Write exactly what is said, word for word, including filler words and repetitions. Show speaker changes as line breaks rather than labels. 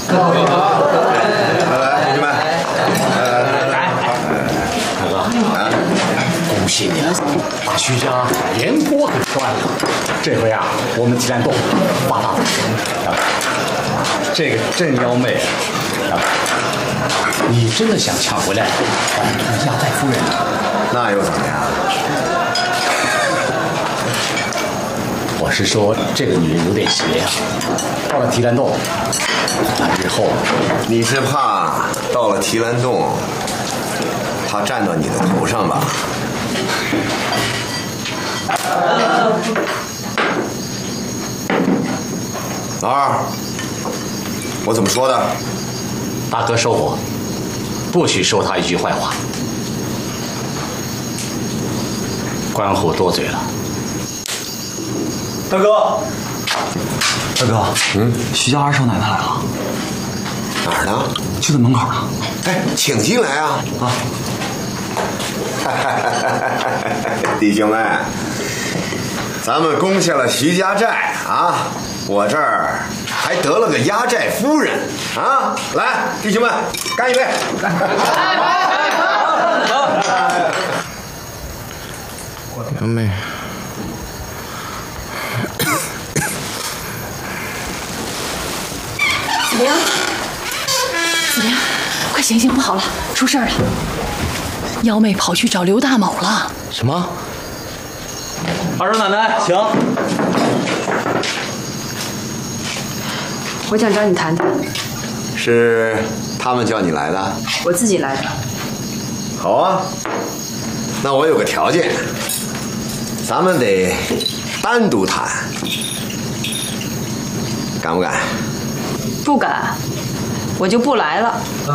来来，同学们，
来，大哥，恭喜你了，把徐家连锅给端了。这回啊，我们提篮洞发大财了。这个镇妖妹啊，你真的想抢回来当亚太夫人？
那又怎么样？
我是说，这个女人有点邪呀、啊。到了提篮洞，那日后，
你是怕到了提篮洞，她站到你的头上吧？老二，我怎么说的？
大哥收我，不许说他一句坏话。关虎多嘴了。
大哥，大哥，嗯，徐家二少奶奶来了，
哪儿呢？
就在门口呢。
哎，请进来啊！
啊，
弟兄们，咱们攻下了徐家寨啊！我这儿还得了个压寨夫人啊！来，弟兄们，干一杯！干！
杨妹。
怎么样？怎么样？快醒醒，不好了，出事儿了！幺妹跑去找刘大某了。
什么？
二少奶奶，请。
我想找你谈谈。
是他们叫你来的？
我自己来的。
好啊，那我有个条件，咱们得单独谈，敢不敢？
不敢，我就不来了。